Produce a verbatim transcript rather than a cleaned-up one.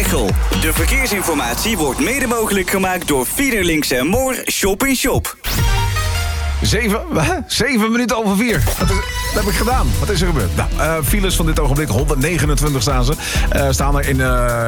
Schiphol. De verkeersinformatie wordt mede mogelijk gemaakt door Fiederlinks en Moor Shop in Shop. Zeven, zeven minuten over vier. Wat, is, wat heb ik gedaan? Wat is er gebeurd? Nou, uh, files van dit ogenblik, honderdnegenentwintig staan ze. Uh, staan er in... Uh,